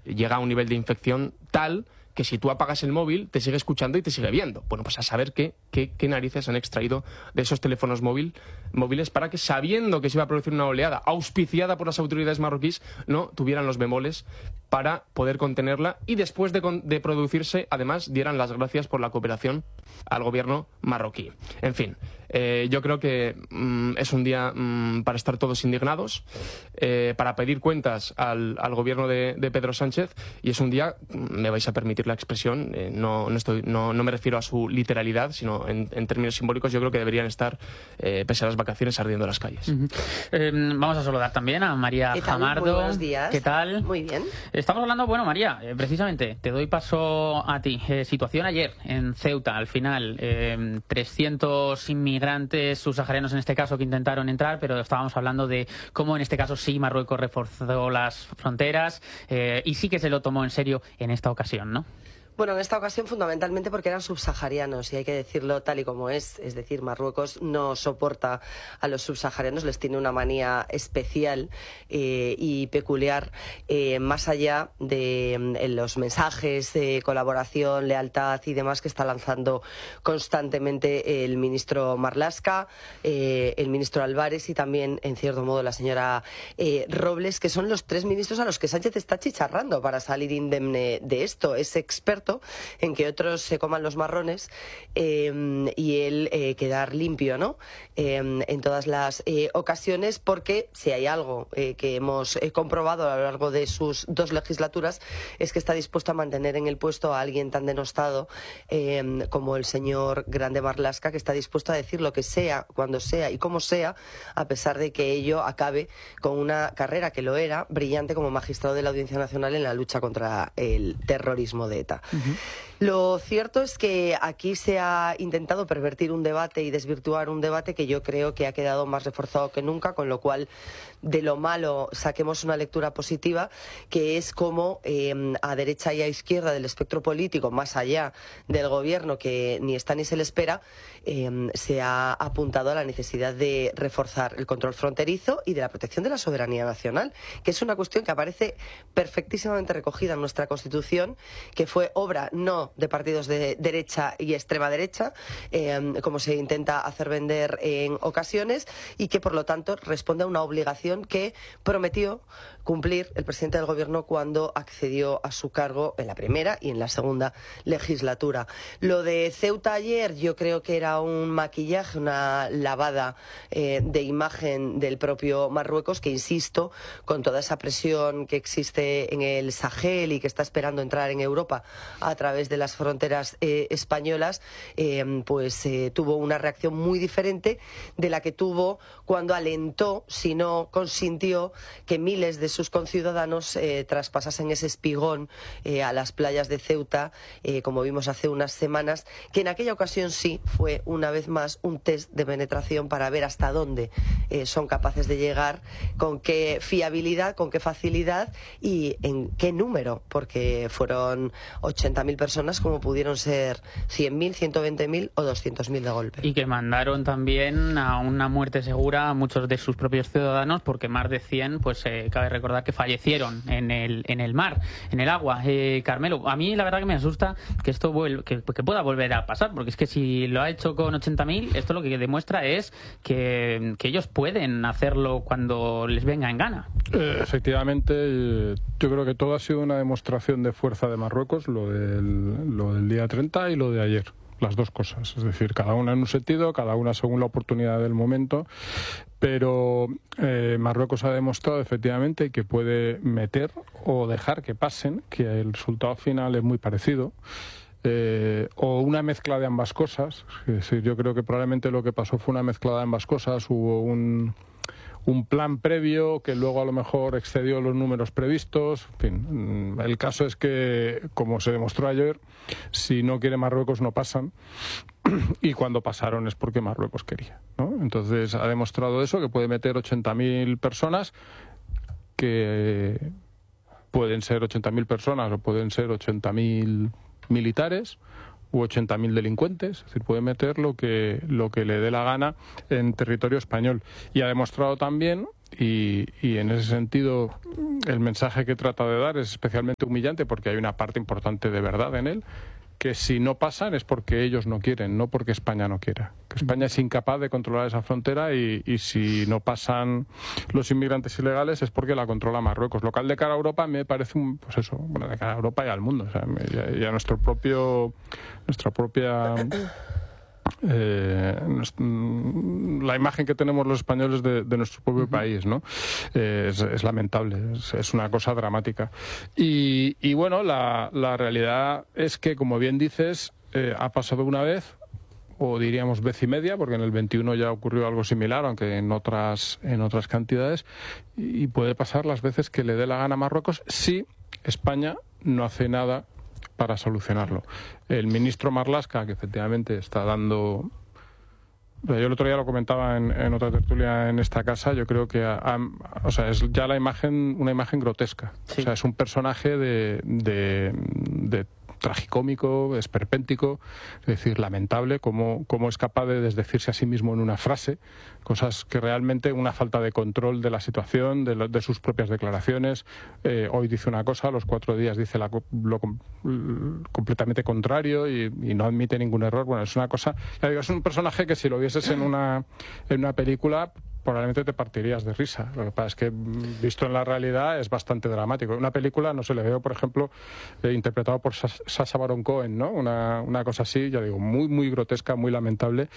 llega a un nivel de infección tal que si tú apagas el móvil te sigue escuchando y te sigue viendo. Bueno, pues a saber qué narices han extraído de esos teléfonos móviles para que, sabiendo que se iba a producir una oleada auspiciada por las autoridades marroquíes, no tuvieran los bemoles para poder contenerla, y después de producirse, además, dieran las gracias por la cooperación al gobierno marroquí. En fin, yo creo que es un día para estar todos indignados, para pedir cuentas al gobierno de Pedro Sánchez, y es un día, me vais a permitir la expresión, no me refiero a su literalidad, sino en términos simbólicos. Yo creo que deberían estar, pese a las vacaciones, ardiendo las calles. Vamos a saludar también a María Jamardo. Muy buenos días. ¿Qué tal? Muy bien. Estamos hablando, bueno, María, precisamente, te doy paso a ti. Situación ayer en Ceuta, al final, 300 inmigrantes subsaharianos en este caso que intentaron entrar, pero estábamos hablando de cómo en este caso sí Marruecos reforzó las fronteras y sí que se lo tomó en serio en esta ocasión, ¿no? Bueno, en esta ocasión fundamentalmente porque eran subsaharianos, y hay que decirlo tal y como es decir, Marruecos no soporta a los subsaharianos, les tiene una manía especial y peculiar, más allá de los mensajes de colaboración, lealtad y demás que está lanzando constantemente el ministro Marlaska, el ministro Álvarez y también, en cierto modo, la señora Robles, que son los tres ministros a los que Sánchez está chicharrando para salir indemne de esto. Es experto en que otros se coman los marrones y él quedar limpio, ¿no? En todas las ocasiones, porque si hay algo que hemos comprobado a lo largo de sus 2 legislaturas es que está dispuesto a mantener en el puesto a alguien tan denostado como el señor Grande Marlaska, que está dispuesto a decir lo que sea, cuando sea y como sea, a pesar de que ello acabe con una carrera, que lo era, brillante como magistrado de la Audiencia Nacional en la lucha contra el terrorismo de ETA. Lo cierto es que aquí se ha intentado pervertir un debate y desvirtuar un debate que yo creo que ha quedado más reforzado que nunca, con lo cual de lo malo saquemos una lectura positiva, que es como a derecha y a izquierda del espectro político, más allá del gobierno que ni está ni se le espera, se ha apuntado a la necesidad de reforzar el control fronterizo y de la protección de la soberanía nacional, que es una cuestión que aparece perfectísimamente recogida en nuestra Constitución, que fue obra no de partidos de derecha y extrema derecha, como se intenta hacer vender en ocasiones, y que por lo tanto responde a una obligación que prometió cumplir el presidente del gobierno cuando accedió a su cargo en la primera y en la segunda legislatura. Lo de Ceuta ayer yo creo que era un maquillaje, una lavada de imagen del propio Marruecos, que, insisto, con toda esa presión que existe en el Sahel y que está esperando entrar en Europa a través de las fronteras españolas, tuvo una reacción muy diferente de la que tuvo cuando alentó, si no consintió, que miles de sus conciudadanos traspasasen ese espigón a las playas de Ceuta, como vimos hace unas semanas, que en aquella ocasión sí fue una vez más un test de penetración para ver hasta dónde son capaces de llegar, con qué fiabilidad, con qué facilidad y en qué número, porque fueron 80.000 personas como pudieron ser 100.000, 120.000 o 200.000 de golpe. Y que mandaron también a una muerte segura a muchos de sus propios ciudadanos, porque más de 100, pues cabe recordar que fallecieron en el mar, en el agua. Carmelo, a mí la verdad que me asusta que esto que pueda volver a pasar, porque es que si lo ha hecho con 80.000, esto lo que demuestra es que ellos pueden hacerlo cuando les venga en gana. Efectivamente, yo creo que todo ha sido una demostración de fuerza de Marruecos, lo del día 30 y lo de ayer. Las dos cosas, es decir, cada una en un sentido, cada una según la oportunidad del momento, pero Marruecos ha demostrado efectivamente que puede meter o dejar que pasen, que el resultado final es muy parecido, o una mezcla de ambas cosas. Es decir, yo creo que probablemente lo que pasó fue una mezcla de ambas cosas. Hubo un plan previo que luego a lo mejor excedió los números previstos. En fin, el caso es que, como se demostró ayer, si no quiere Marruecos no pasan, y cuando pasaron es porque Marruecos quería, ¿no? Entonces ha demostrado eso, que puede meter 80.000 personas, que pueden ser 80.000 personas o pueden ser 80.000 militares u 80.000 delincuentes, es decir, puede meter lo que le dé la gana en territorio español. Y ha demostrado también y en ese sentido el mensaje que trata de dar es especialmente humillante porque hay una parte importante de verdad en él, que si no pasan es porque ellos no quieren, no porque España no quiera. Que España es incapaz de controlar esa frontera y si no pasan los inmigrantes ilegales es porque la controla Marruecos. Lo cual de cara a Europa me parece pues eso, bueno, de cara a Europa y al mundo, o sea, y a nuestra propia la imagen que tenemos los españoles de nuestro propio país, ¿no? Es lamentable, es una cosa dramática. Y bueno, la realidad es que, como bien dices, ha pasado una vez, o diríamos vez y media, porque en el 21 ya ocurrió algo similar, aunque en otras cantidades, y puede pasar las veces que le dé la gana a Marruecos si España no hace nada para solucionarlo. El ministro Marlaska, que efectivamente está dando... Yo el otro día lo comentaba en otra tertulia en esta casa, yo creo que o sea, es ya una imagen grotesca. Sí. O sea, es un personaje de tragicómico, esperpéntico, es decir, lamentable, cómo es capaz de desdecirse a sí mismo en una frase, cosas que realmente una falta de control de la situación, de sus propias declaraciones. Hoy dice una cosa, a los 4 días dice lo completamente contrario y no admite ningún error. Bueno, es una cosa, ya digo, es un personaje que si lo vieses en una película probablemente te partirías de risa. Lo que pasa es que, visto en la realidad, es bastante dramático. En una película, no sé, le veo, por ejemplo, interpretado por Sacha Baron Cohen, ¿no? Una cosa así, ya digo, muy, muy grotesca, muy lamentable.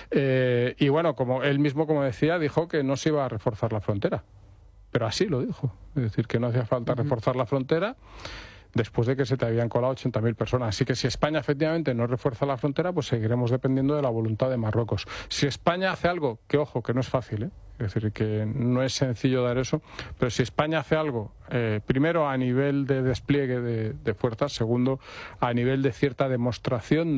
Y bueno, como él mismo, como decía, dijo que no se iba a reforzar la frontera. Pero así lo dijo. Es decir, que no hacía falta reforzar la frontera después de que se te habían colado 80.000 personas. Así que si España efectivamente no refuerza la frontera, pues seguiremos dependiendo de la voluntad de Marruecos. Si España hace algo, que ojo, que no es fácil, es decir, que no es sencillo dar eso, pero si España hace algo, primero a nivel de despliegue de fuerzas, segundo a nivel de cierta demostración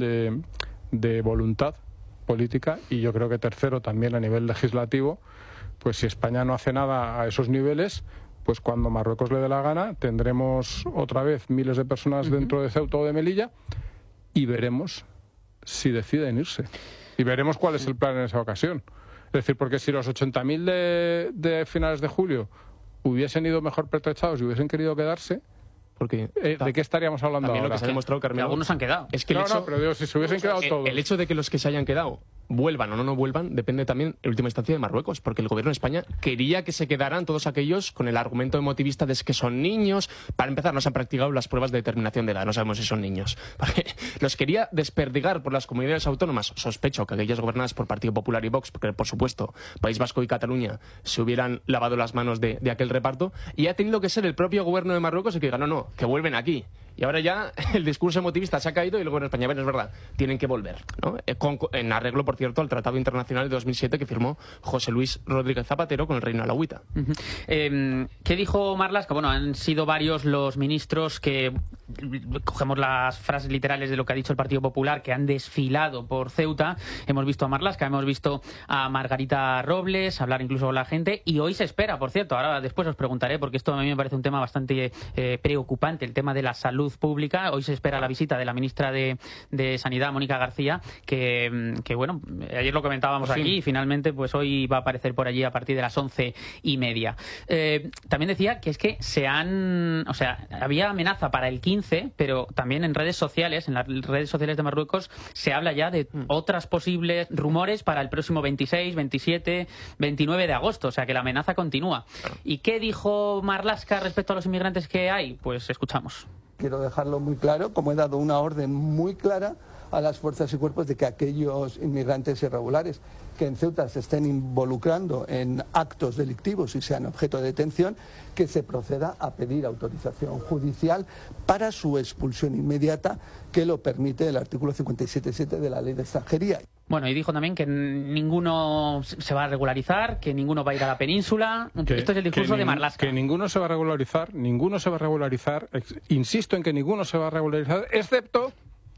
de voluntad política, y yo creo que tercero también a nivel legislativo, pues si España no hace nada a esos niveles, pues cuando Marruecos le dé la gana tendremos otra vez miles de personas dentro de Ceuta o de Melilla y veremos si deciden irse. Y veremos cuál es el plan en esa ocasión. Es decir, porque si los 80.000 de finales de julio hubiesen ido mejor pertrechados y hubiesen querido quedarse, porque ¿de qué estaríamos hablando también ahora? Lo que se ha demostrado, Carmelo, algunos han quedado. Es que no, pero digo, si se hubiesen quedado todos. El hecho de que los que se hayan quedado vuelvan o no vuelvan depende también, en última instancia, de Marruecos, porque el gobierno de España quería que se quedaran todos aquellos con el argumento emotivista de que son niños. Para empezar, no se han practicado las pruebas de determinación de edad, no sabemos si son niños. Los quería desperdigar por las comunidades autónomas. Sospecho que aquellas gobernadas por Partido Popular y Vox, porque por supuesto País Vasco y Cataluña se hubieran lavado las manos de aquel reparto, y ha tenido que ser el propio gobierno de Marruecos el que diga, no, que vuelven aquí. Y ahora ya el discurso emotivista se ha caído y el gobierno de España, bueno, es verdad, tienen que volver, ¿no? En arreglo, por cierto, al Tratado Internacional de 2007 que firmó José Luis Rodríguez Zapatero con el Reino Alauita. ¿Qué dijo Marlaska? Bueno, han sido varios los ministros que, cogemos las frases literales de lo que ha dicho el Partido Popular, que han desfilado por Ceuta. Hemos visto a Marlaska, hemos visto a Margarita Robles, hablar incluso con la gente, y hoy se espera, por cierto, ahora después os preguntaré, porque esto a mí me parece un tema bastante preocupante, el tema de la salud pública. Hoy se espera la visita de la ministra de Sanidad, Mónica García, que bueno, ayer lo comentábamos aquí y finalmente pues hoy va a aparecer por allí a partir de las 11:30. También decía que es que había amenaza para el 15, pero también en redes sociales, en las redes sociales de Marruecos, se habla ya de otras posibles rumores para el próximo 26, 27, 29 de agosto, o sea que la amenaza continúa. ¿Y qué dijo Marlaska respecto a los inmigrantes que hay? Pues escuchamos. Quiero dejarlo muy claro, como he dado una orden muy clara a las fuerzas y cuerpos de que aquellos inmigrantes irregulares que en Ceuta se estén involucrando en actos delictivos y sean objeto de detención, que se proceda a pedir autorización judicial para su expulsión inmediata, que lo permite el artículo 57.7 de la Ley de Extranjería. Bueno, y dijo también que ninguno se va a regularizar, que ninguno va a ir a la península. Esto es el discurso de Marlaska. Que ninguno se va a regularizar, insisto en que ninguno se va a regularizar, excepto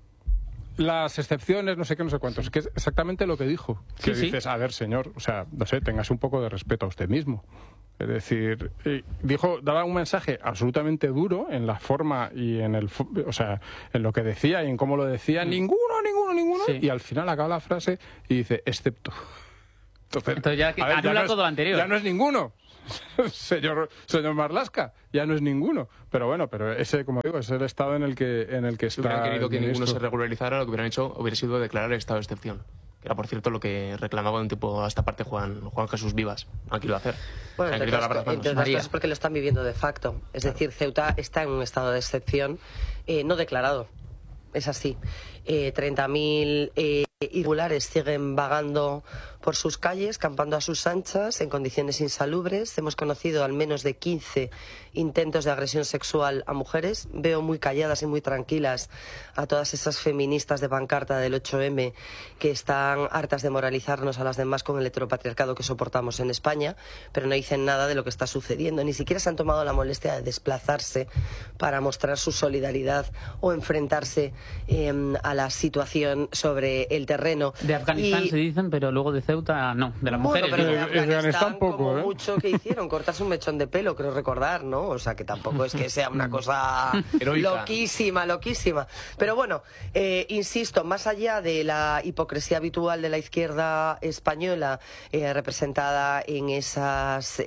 las excepciones, no sé qué, no sé cuántos, que es exactamente lo que dijo. Que dices, a ver, señor, o sea, no sé, téngase un poco de respeto a usted mismo. Es decir, daba un mensaje absolutamente duro en la forma y en en lo que decía y en cómo lo decía. Ninguno. Sí. Y al final acaba la frase y dice, excepto. Entonces ya anula todo lo anterior. Ya no es ninguno. señor Marlaska, ya no es ninguno. Pero bueno, pero ese, como digo, es el estado en el que está. Si hubieran querido que ninguno se esto. regularizara, lo que hubieran hecho hubiera sido declarar el estado de excepción. Que era, por cierto, lo que reclamaba un tipo a esta parte Juan Jesús Vivas. No ha querido hacer. Bueno, entre otras María. cosas porque lo están viviendo de facto. Es decir, Ceuta está en un estado de excepción no declarado. Es así. 30.000 irregulares siguen vagando por sus calles, campando a sus anchas, en condiciones insalubres. Hemos conocido al menos de 15 intentos de agresión sexual a mujeres. Veo muy calladas y muy tranquilas a todas esas feministas de pancarta del 8M que están hartas de moralizarnos a las demás con el heteropatriarcado que soportamos en España, pero no dicen nada de lo que está sucediendo. Ni siquiera se han tomado la molestia de desplazarse para mostrar su solidaridad o enfrentarse a la situación sobre el terreno. De Afganistán se dicen, pero luego de Ceuta no, de las mujeres. Pero de Afganistán Afganistán poco, como mucho que hicieron, cortarse un mechón de pelo, creo recordar, ¿no? O sea, que tampoco es que sea una cosa loquísima. Pero bueno, insisto, más allá de la hipocresía habitual de la izquierda española, representada en esas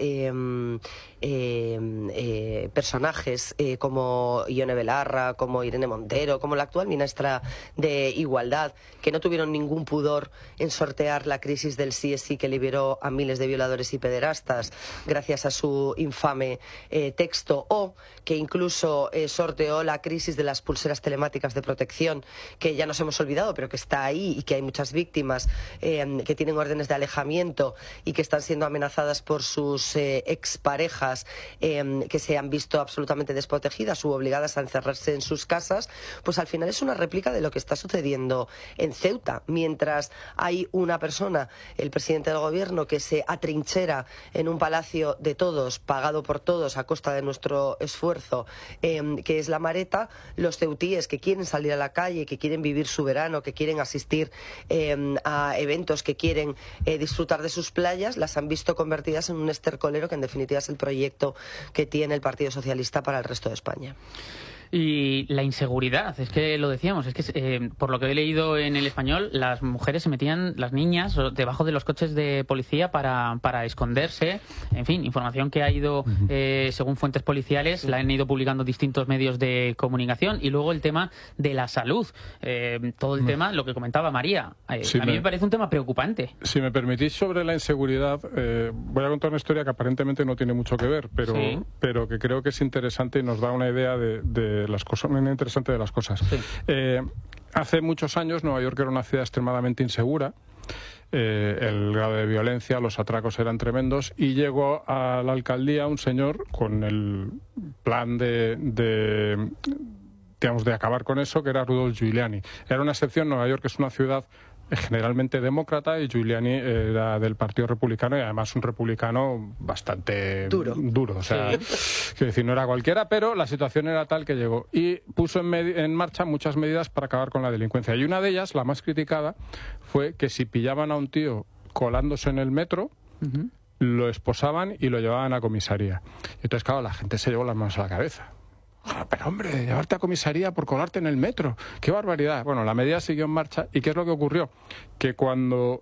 personajes como Ione Belarra, como Irene Montero, como la actual ministra de Igualdad, que no tuvieron ningún pudor en sortear la crisis del sí es sí que liberó a miles de violadores y pederastas gracias a su infame texto, o que incluso sorteó la crisis de las pulseras telemáticas de protección, que ya nos hemos olvidado, pero que está ahí y que hay muchas víctimas que tienen órdenes de alejamiento y que están siendo amenazadas por sus exparejas, que se han visto absolutamente desprotegidas u obligadas a encerrarse en sus casas. Pues al final es una réplica de lo que está sucediendo en Ceuta. Mientras hay una persona, el presidente del gobierno, que se atrinchera en un palacio de todos, pagado por todos a costa de nuestro esfuerzo, que es la Mareta, los ceutíes que quieren salir a la calle, que quieren vivir su verano, que quieren asistir a eventos, que quieren disfrutar de sus playas, las han visto convertidas en un estercolero que en definitiva es el proyecto que tiene el Partido Socialista para el resto de España. Y la inseguridad, es que lo decíamos, es que por lo que he leído en El Español, las mujeres se metían, las niñas, debajo de los coches de policía para esconderse. En fin, información que ha ido, según fuentes policiales, la han ido publicando distintos medios de comunicación. Y luego el tema de la salud, todo el tema, lo que comentaba María, Sí, a mí me parece un tema preocupante. Si me permitís, sobre la inseguridad, voy a contar una historia que aparentemente no tiene mucho que ver, pero que creo que es interesante y nos da una idea de las cosas, muy interesante de las cosas. Sí. Hace muchos años Nueva York era una ciudad extremadamente insegura. El grado de violencia, los atracos eran tremendos, y llegó a la alcaldía un señor con el plan de acabar con eso, que era Rudolph Giuliani. Era una excepción. Nueva York es una ciudad generalmente demócrata y Giuliani era del Partido Republicano, y además un republicano bastante duro. O sea, quiero decir, no era cualquiera, pero la situación era tal que llegó y puso en marcha muchas medidas para acabar con la delincuencia. Y una de ellas, la más criticada, fue que si pillaban a un tío colándose en el metro, lo esposaban y lo llevaban a comisaría. Y entonces, claro, la gente se llevó las manos a la cabeza. Pero hombre, llevarte a comisaría por colarte en el metro, qué barbaridad. Bueno, la medida siguió en marcha. ¿Y qué es lo que ocurrió? Que cuando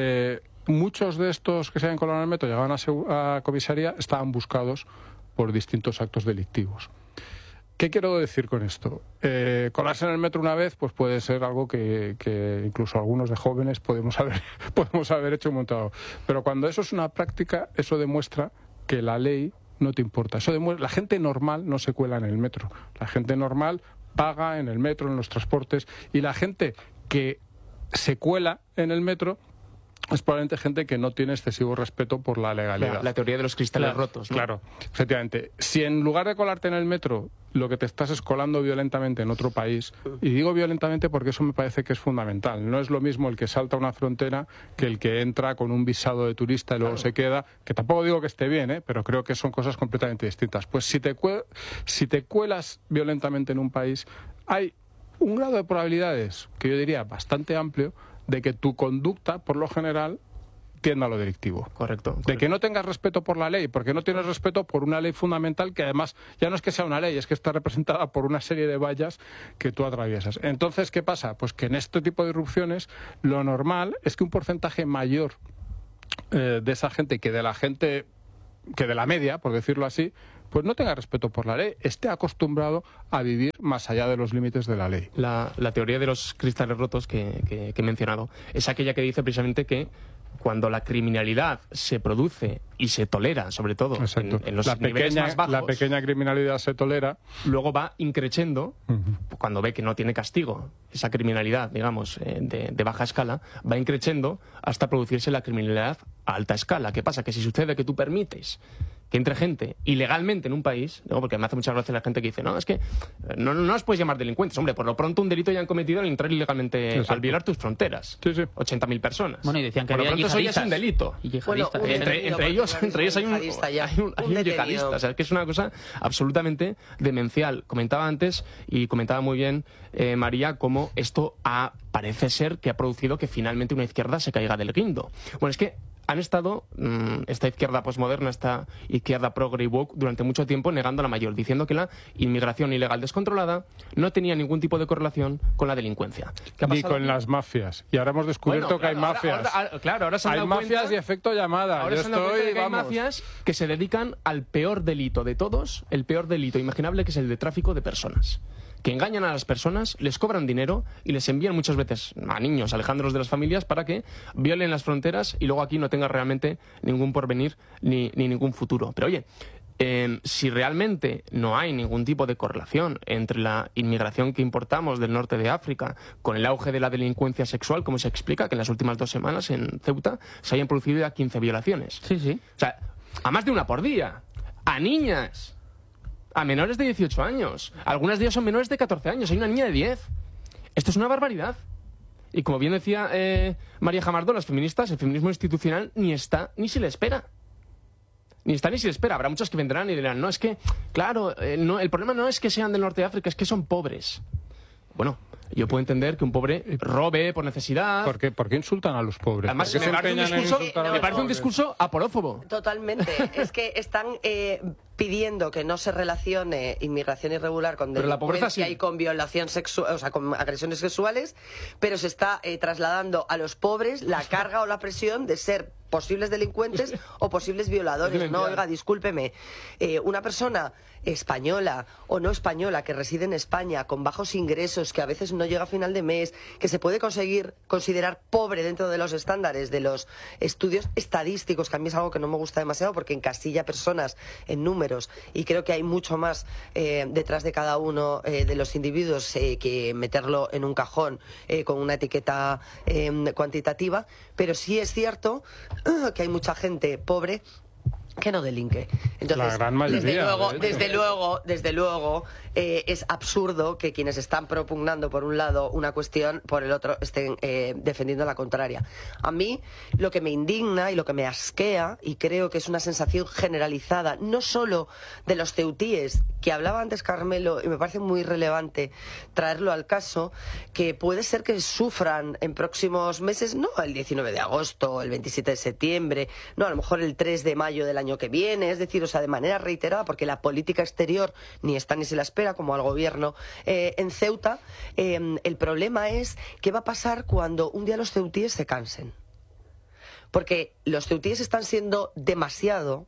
muchos de estos que se habían colado en el metro llegaban a comisaría, estaban buscados por distintos actos delictivos. ¿Qué quiero decir con esto? Colarse en el metro una vez pues puede ser algo que incluso algunos de jóvenes podemos haber hecho un montón. Pero cuando eso es una práctica, eso demuestra que la ley no te importa. Eso demuestra, la gente normal no se cuela en el metro. La gente normal paga en el metro, en los transportes, y la gente que se cuela en el metro es probablemente gente que no tiene excesivo respeto por la legalidad. La teoría de los cristales rotos, ¿no? Claro, efectivamente. Si en lugar de colarte en el metro, lo que te estás es colando violentamente en otro país, y digo violentamente porque eso me parece que es fundamental. No es lo mismo el que salta una frontera que el que entra con un visado de turista y luego se queda, que tampoco digo que esté bien, pero creo que son cosas completamente distintas. Pues si te cuelas violentamente en un país, hay un grado de probabilidades, que yo diría bastante amplio, de que tu conducta, por lo general, tienda a lo delictivo. Correcto. De que no tengas respeto por la ley, porque no tienes respeto por una ley fundamental que además ya no es que sea una ley, es que está representada por una serie de vallas que tú atraviesas. Entonces, ¿qué pasa? Pues que en este tipo de irrupciones lo normal es que un porcentaje mayor de esa gente, que de la gente que de la media, por decirlo así, pues no tenga respeto por la ley, esté acostumbrado a vivir más allá de los límites de la ley. La teoría de los cristales rotos que he mencionado es aquella que dice precisamente que cuando la criminalidad se produce y se tolera, sobre todo en los niveles más bajos, la pequeña criminalidad se tolera, luego va increciendo, cuando ve que no tiene castigo, esa criminalidad, digamos, de baja escala, va increciendo hasta producirse la criminalidad a alta escala. ¿Qué pasa? Que si sucede que tú permites que entre gente ilegalmente en un país, ¿no? Porque me hace mucha gracia la gente que dice, no, es que no os puedes llamar delincuentes. Hombre, por lo pronto un delito ya han cometido al entrar ilegalmente, al violar tus fronteras. Sí, sí. 80.000 personas. Bueno, y decían que por lo había pronto eso ya es un delito. Y yihadistas. Bueno, Entre ellos hay un yihadista. O sea, es que es una cosa absolutamente demencial. Comentaba antes, y comentaba muy bien María, cómo esto parece ser que ha producido que finalmente una izquierda se caiga del guindo. Bueno, es que han estado, esta izquierda posmoderna, esta izquierda progre y woke, durante mucho tiempo negando la mayor, diciendo que la inmigración ilegal descontrolada no tenía ningún tipo de correlación con la delincuencia. Ni con las mafias. Y ahora hemos descubierto que hay mafias. Ahora se han hay dado mafias cuenta, y efecto llamada. Ahora se han dado cuenta de que hay mafias que se dedican al peor delito de todos, el peor delito imaginable, que es el de tráfico de personas. Que engañan a las personas, les cobran dinero y les envían muchas veces a niños, alejándolos de las familias, para que violen las fronteras y luego aquí no tengan realmente ningún porvenir ni ningún futuro. Pero oye, si realmente no hay ningún tipo de correlación entre la inmigración que importamos del norte de África con el auge de la delincuencia sexual, como se explica que en las últimas 2 semanas en Ceuta se hayan producido ya 15 violaciones. Sí, sí. O sea, a más de una por día. A niñas. A menores de 18 años. Algunas de ellas son menores de 14 años. Hay una niña de 10. Esto es una barbaridad. Y como bien decía María Jamardón, las feministas, el feminismo institucional ni está ni se le espera. Ni está ni se le espera. Habrá muchas que vendrán y dirán, no, es que, claro, el problema no es que sean del norte de África, es que son pobres. Bueno, yo puedo entender que un pobre robe por necesidad. ¿Por qué insultan a los pobres? Además, me parece un discurso aporófobo. Totalmente. Es que están pidiendo que no se relacione inmigración irregular con delincuencia y con violación sexual, o sea, con agresiones sexuales, pero se está trasladando a los pobres la carga o la presión de ser posibles delincuentes o posibles violadores. No, oiga, discúlpeme, una persona española o no española que reside en España con bajos ingresos, que a veces no llega a final de mes, que se puede considerar pobre dentro de los estándares de los estudios estadísticos, que a mí es algo que no me gusta demasiado porque encasilla personas en números y creo que hay mucho más detrás de cada uno de los individuos que meterlo en un cajón con una etiqueta cuantitativa, pero sí es cierto que hay mucha gente pobre que no delinque. Entonces, la gran mayoría, desde luego, es absurdo que quienes están propugnando por un lado una cuestión, por el otro estén defendiendo la contraria. A mí lo que me indigna y lo que me asquea, y creo que es una sensación generalizada, no solo de los ceutíes, que hablaba antes Carmelo, y me parece muy relevante traerlo al caso, que puede ser que sufran en próximos meses, no el 19 de agosto, el 27 de septiembre, no, a lo mejor el 3 de mayo del año que viene, es decir, o sea, de manera reiterada, porque la política exterior ni está ni se la espera, como al gobierno en Ceuta. El problema es qué va a pasar cuando un día los ceutíes se cansen. Porque los ceutíes están siendo demasiado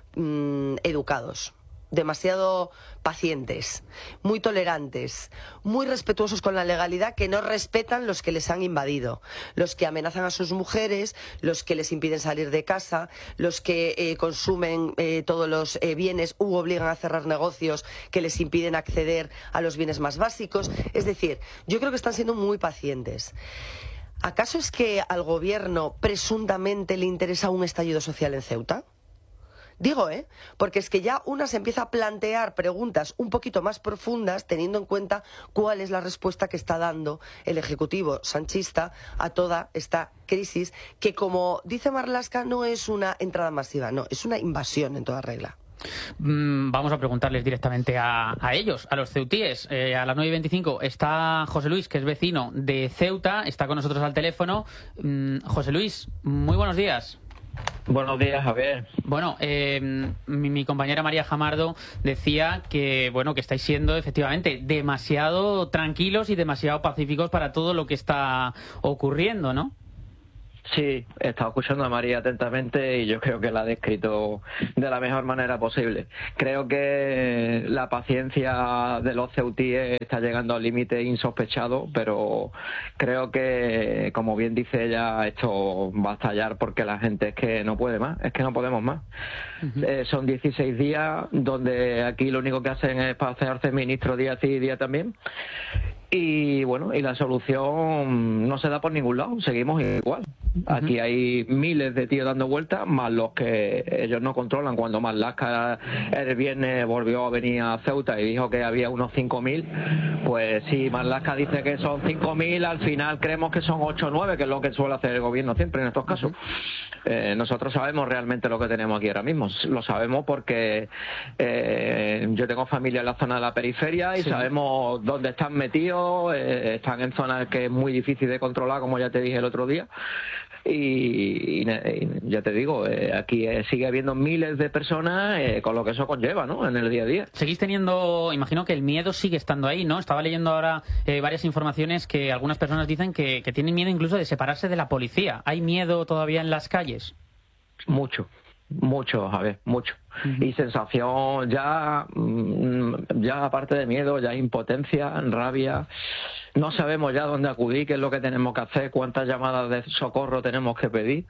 educados, demasiado pacientes, muy tolerantes, muy respetuosos con la legalidad, que no respetan los que les han invadido, los que amenazan a sus mujeres, los que les impiden salir de casa, los que consumen todos los bienes u obligan a cerrar negocios que les impiden acceder a los bienes más básicos. Es decir, yo creo que están siendo muy pacientes. ¿Acaso es que al gobierno presuntamente le interesa un estallido social en Ceuta? Digo, porque es que ya una se empieza a plantear preguntas un poquito más profundas teniendo en cuenta cuál es la respuesta que está dando el Ejecutivo sanchista a toda esta crisis que, como dice Marlaska, no es una entrada masiva, no, es una invasión en toda regla. Vamos a preguntarles directamente a ellos, a los ceutíes. A las 9:25 está José Luis, que es vecino de Ceuta, está con nosotros al teléfono. José Luis, muy buenos días. Buenos días, Javier. Bueno, mi compañera María Jamardo decía que, bueno, que estáis siendo efectivamente demasiado tranquilos y demasiado pacíficos para todo lo que está ocurriendo, ¿no? Sí, he estado escuchando a María atentamente y yo creo que la ha descrito de la mejor manera posible. Creo que la paciencia de los ceutíes está llegando al límite insospechado, pero creo que, como bien dice ella, esto va a estallar porque la gente es que no puede más, es que no podemos más. Son 16 días donde aquí lo único que hacen es pasearse ministro día sí y día también. Y bueno, y la solución no se da por ningún lado, seguimos igual. Aquí hay miles de tíos dando vueltas, más los que ellos no controlan. Cuando Marlaska el viernes volvió a venir a Ceuta y dijo que había unos 5.000, pues si Marlaska dice que son 5.000, al final creemos que son 8 o 9, que es lo que suele hacer el gobierno siempre en estos casos. Nosotros sabemos realmente lo que tenemos aquí ahora mismo, lo sabemos porque yo tengo familia en la zona de la periferia y sabemos dónde están metidos, están en zonas que es muy difícil de controlar, como ya te dije el otro día. Y ya te digo, aquí sigue habiendo miles de personas con lo que eso conlleva, ¿no?, en el día a día. Seguís teniendo, imagino que el miedo sigue estando ahí, ¿no? Estaba leyendo ahora varias informaciones que algunas personas dicen que tienen miedo incluso de separarse de la policía. ¿Hay miedo todavía en las calles? Mucho, a ver, mucho. Y sensación ya aparte de miedo, ya impotencia, rabia. No sabemos ya dónde acudir, qué es lo que tenemos que hacer, cuántas llamadas de socorro tenemos que pedir.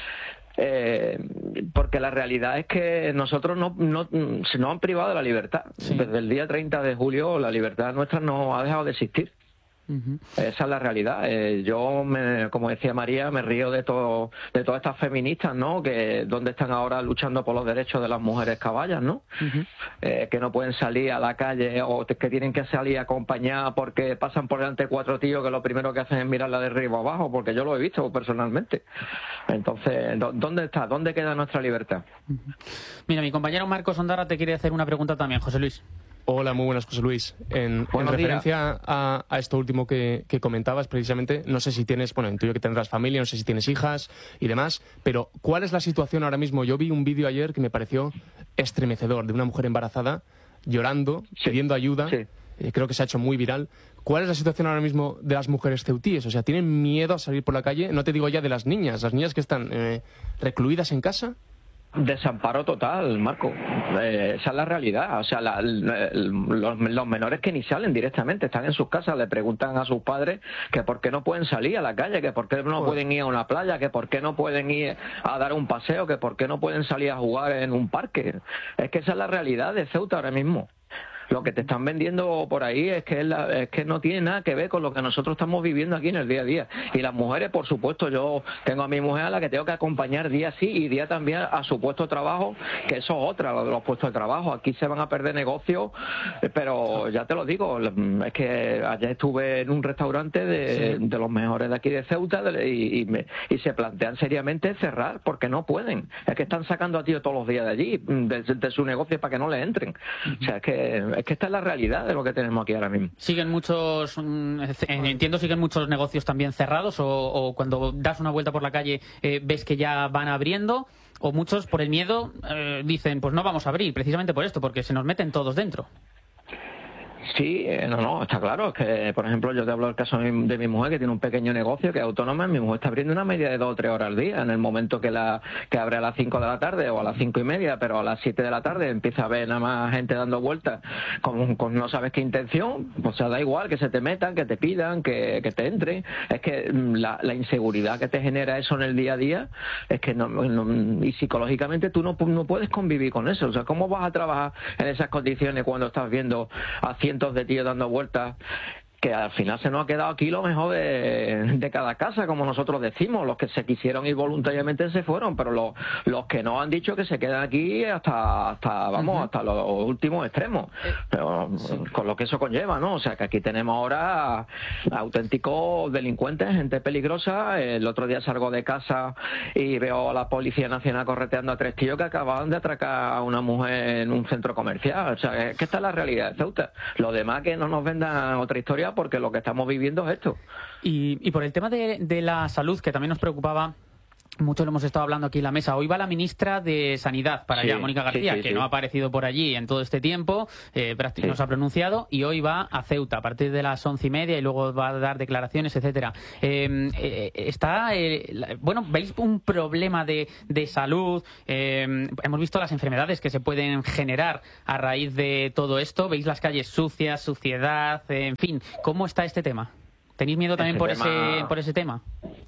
Porque la realidad es que nosotros se nos han privado de la libertad. Desde el día 30 de julio la libertad nuestra no ha dejado de existir. Esa es la realidad. Yo, como decía María, me río de todas estas feministas, ¿no?, que donde están ahora luchando por los derechos de las mujeres caballas, ¿no? Que no pueden salir a la calle o que tienen que salir acompañadas porque pasan por delante 4 tíos que lo primero que hacen es mirarla de arriba abajo, porque yo lo he visto personalmente. Entonces, ¿dónde queda nuestra libertad? Mira, mi compañero Marcos Ondarra te quiere hacer una pregunta también, José Luis. Hola, muy buenas, José Luis. En referencia a esto último que comentabas, precisamente, no sé si tienes, bueno, intuyo que tendrás familia, no sé si tienes hijas y demás, pero ¿cuál es la situación ahora mismo? Yo vi un vídeo ayer que me pareció estremecedor, de una mujer embarazada llorando, pidiendo ayuda. Creo que se ha hecho muy viral. ¿Cuál es la situación ahora mismo de las mujeres ceutíes? O sea, ¿tienen miedo a salir por la calle? No te digo ya de las niñas que están recluidas en casa. Desamparo total, Marco. Esa es la realidad. O sea, los menores que ni salen directamente, están en sus casas, le preguntan a sus padres que por qué no pueden salir a la calle, que por qué no pueden ir a una playa, que por qué no pueden ir a dar un paseo, que por qué no pueden salir a jugar en un parque. Es que esa es la realidad de Ceuta ahora mismo. Lo que te están vendiendo por ahí es que no tiene nada que ver con lo que nosotros estamos viviendo aquí en el día a día. Y las mujeres, por supuesto, yo tengo a mi mujer a la que tengo que acompañar día sí y día también a su puesto de trabajo, que eso es otra, lo de los puestos de trabajo. Aquí se van a perder negocios, pero ya te lo digo, es que ayer estuve en un restaurante de los mejores de aquí de Ceuta y se plantean seriamente cerrar porque no pueden. Es que están sacando a tíos todos los días de allí, de su negocio para que no les entren. O sea, es que esta es la realidad de lo que tenemos aquí ahora mismo. Siguen muchos, entiendo, siguen muchos negocios también cerrados o cuando das una vuelta por la calle ves que ya van abriendo, o muchos por el miedo dicen, pues no vamos a abrir, precisamente por esto, porque se nos meten todos dentro. Sí, no, está claro. Es que, por ejemplo, yo te hablo del caso de mi mujer, que tiene un pequeño negocio, que es autónoma. Mi mujer está abriendo una media de 2 o 3 horas al día. En el momento que abre a las 5 de la tarde o a las 5:30, pero a las 7 de la tarde empieza a ver nada más gente dando vueltas con no sabes qué intención. O sea, da igual que se te metan, que te pidan, que te entren. Es que la inseguridad que te genera eso en el día a día, es que y psicológicamente tú no puedes convivir con eso. O sea, ¿cómo vas a trabajar en esas condiciones cuando estás viendo a cientos de tíos dando vueltas? Que al final se nos ha quedado aquí lo mejor de cada casa, como nosotros decimos. Los que se quisieron ir voluntariamente se fueron, pero los que no han dicho que se quedan aquí hasta los últimos extremos. Pero con lo que eso conlleva, ¿no? O sea, que aquí tenemos ahora auténticos delincuentes, gente peligrosa. El otro día salgo de casa y veo a la Policía Nacional correteando a 3 tíos que acababan de atracar a una mujer en un centro comercial. O sea, es que esta es la realidad de Ceuta. Lo demás, que no nos vendan otra historia, porque lo que estamos viviendo es esto. Y por el tema de la salud, que también nos preocupaba mucho lo hemos estado hablando aquí en la mesa. Hoy va la ministra de Sanidad para allá, Mónica García, que no ha aparecido por allí en todo este tiempo, no se ha pronunciado, y hoy va a Ceuta a partir de las 11:30 y luego va a dar declaraciones, etcétera. ¿Veis un problema de salud? Hemos visto las enfermedades que se pueden generar a raíz de todo esto. ¿Veis las calles sucias, suciedad? En fin, ¿cómo está este tema? ¿Tenéis miedo también por ese tema?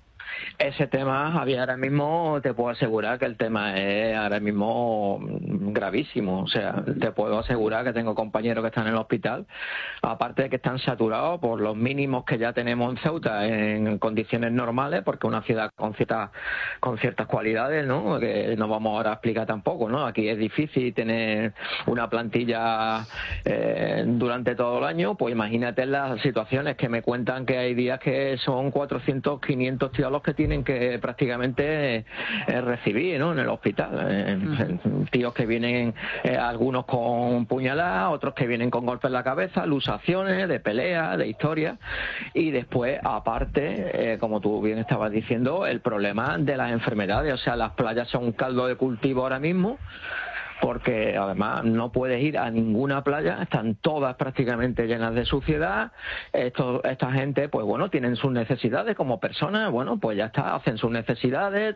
Ese tema, Javier, ahora mismo te puedo asegurar que el tema es ahora mismo gravísimo. O sea, te puedo asegurar que tengo compañeros que están en el hospital, aparte de que están saturados por los mínimos que ya tenemos en Ceuta en condiciones normales, porque es una ciudad con ciertas cualidades, ¿no? Que no vamos ahora a explicar tampoco, ¿no? Aquí es difícil tener una plantilla durante todo el año. Pues imagínate las situaciones que me cuentan, que hay días que son 400, 500 tíos los que tienen que prácticamente recibir, ¿no? En el hospital. Tíos que vienen, algunos con puñaladas, otros que vienen con golpes en la cabeza, luxaciones, de pelea, de historia. Y después, aparte, como tú bien estabas diciendo, el problema de las enfermedades. O sea, las playas son un caldo de cultivo ahora mismo, porque además no puedes ir a ninguna playa, están todas prácticamente llenas de suciedad. Esta gente, pues bueno, tienen sus necesidades como personas, bueno, pues ya está, hacen sus necesidades,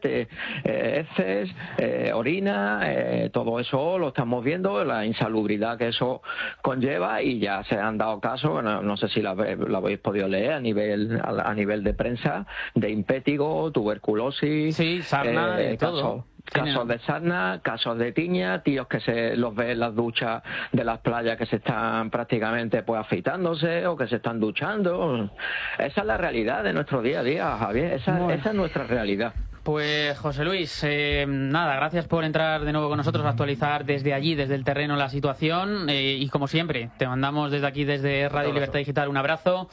heces, orina, todo eso lo estamos viendo, la insalubridad que eso conlleva, y ya se han dado casos, bueno, no sé si la habéis podido leer a nivel de prensa, de impétigo, tuberculosis, sarna, de todo. Casos de sarna, casos de tiña, tíos que se los ve en las duchas de las playas que se están prácticamente pues afeitándose o que se están duchando. Esa es la realidad de nuestro día a día, Javier. Esa es nuestra realidad. Pues José Luis, gracias por entrar de nuevo con nosotros a actualizar desde allí, desde el terreno, la situación, y como siempre, te mandamos desde aquí, desde Radio Libertad Digital, un abrazo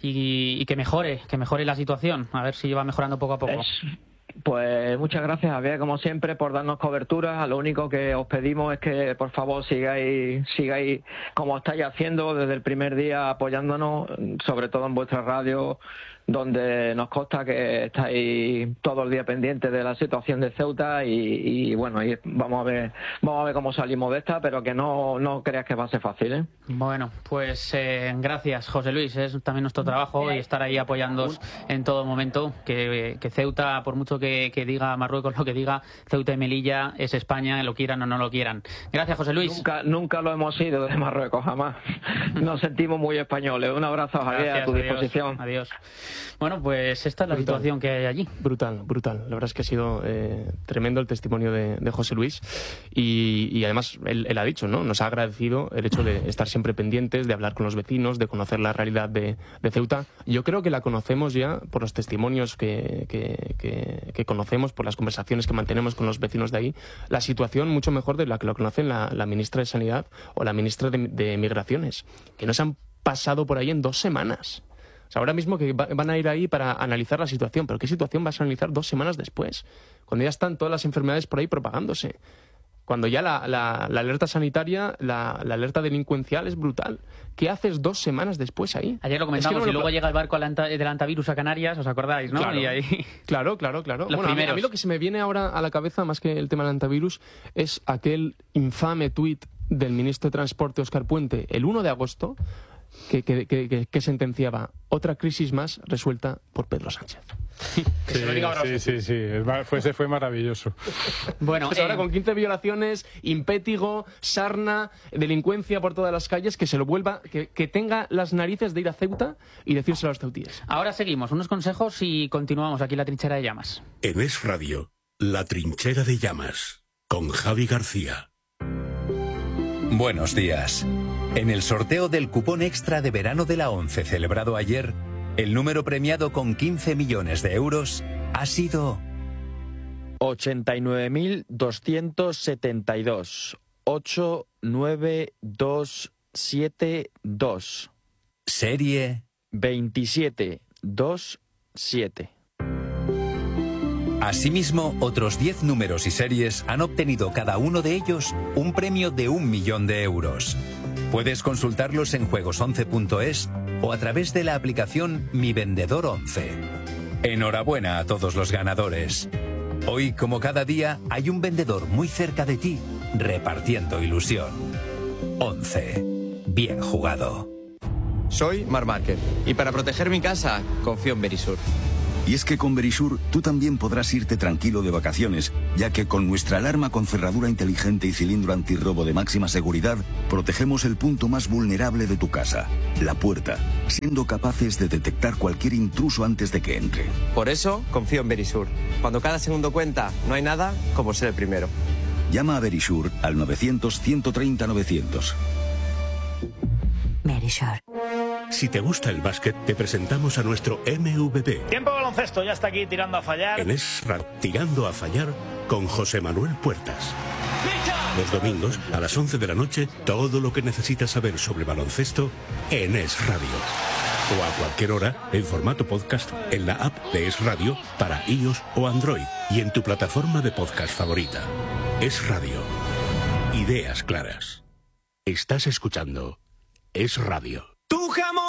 y que mejore la situación, a ver si va mejorando poco a poco. Pues muchas gracias, Javier, como siempre, por darnos cobertura. Lo único que os pedimos es que, por favor, sigáis como estáis haciendo desde el primer día, apoyándonos, sobre todo en vuestra radio, donde nos consta que estáis todo el día pendientes de la situación de Ceuta y bueno, vamos a ver cómo salimos de esta, pero que no creas que va a ser fácil, ¿eh? Bueno, pues gracias, José Luis, es también nuestro trabajo y estar ahí apoyándoos en todo momento, que Ceuta, por mucho que diga Marruecos lo que diga, Ceuta y Melilla es España, lo quieran o no lo quieran. Gracias, José Luis. Nunca lo hemos sido de Marruecos, jamás. Nos sentimos muy españoles. Un abrazo, Javier, gracias, a tu disposición. Adiós. Bueno, pues esta es la situación que hay allí. Brutal. La verdad es que ha sido tremendo el testimonio de José Luis y además él ha dicho, ¿no? Nos ha agradecido el hecho de estar siempre pendientes, de hablar con los vecinos, de conocer la realidad de Ceuta. Yo creo que la conocemos ya por los testimonios que conocemos, por las conversaciones que mantenemos con los vecinos de ahí. La situación mucho mejor de la que lo conocen la ministra de Sanidad o la ministra de Migraciones, que no se han pasado por ahí en 2 semanas. O sea, ahora mismo que van a ir ahí para analizar la situación, pero ¿qué situación vas a analizar 2 semanas después? Cuando ya están todas las enfermedades por ahí propagándose. Cuando ya la alerta sanitaria, la alerta delincuencial es brutal. ¿Qué haces 2 semanas después ahí? Ayer lo comentamos, y luego llega el barco del antivirus a Canarias, ¿os acordáis, no? Claro, y ahí... claro. Bueno, a mí lo que se me viene ahora a la cabeza, más que el tema del antivirus, es aquel infame tuit del ministro de Transporte, Óscar Puente, el 1 de agosto, que sentenciaba: otra crisis más resuelta por Pedro Sánchez. Sí. Fue maravilloso. Bueno, pues ahora con 15 violaciones, impétigo, sarna, delincuencia por todas las calles, que se lo vuelva, que tenga las narices de ir a Ceuta y decírselo a los ceutíes. Ahora seguimos, unos consejos y continuamos aquí en La Trinchera de Llamas. En Es Radio, La Trinchera de Llamas, con Javi García. Buenos días. En el sorteo del cupón extra de verano de la ONCE celebrado ayer, el número premiado con 15 millones de euros ha sido 89.272. 89272. Serie 2727. Asimismo, otros 10 números y series han obtenido cada uno de ellos un premio de 1 millón de euros. Puedes consultarlos en juegos11.es o a través de la aplicación Mi Vendedor 11. Enhorabuena a todos los ganadores. Hoy, como cada día, hay un vendedor muy cerca de ti, repartiendo ilusión. 11. Bien jugado. Soy Marc Márquez y para proteger mi casa confío en Verisur. Y es que con Verisur tú también podrás irte tranquilo de vacaciones, ya que con nuestra alarma con cerradura inteligente y cilindro antirrobo de máxima seguridad, protegemos el punto más vulnerable de tu casa, la puerta, siendo capaces de detectar cualquier intruso antes de que entre. Por eso confío en Verisur. Cuando cada segundo cuenta, no hay nada como ser el primero. Llama a Verisur al 900-130-900. Verisur. Si te gusta el básquet, te presentamos a nuestro MVP. Tiempo baloncesto, ya está aquí tirando a fallar. En Tirando a Fallar con José Manuel Puertas. Los domingos, a las 11 de la noche, todo lo que necesitas saber sobre baloncesto en Es Radio. O a cualquier hora, en formato podcast, en la app de Es Radio para iOS o Android y en tu plataforma de podcast favorita. Es Radio. Ideas claras. Estás escuchando Es Radio. ¡Tu jamón!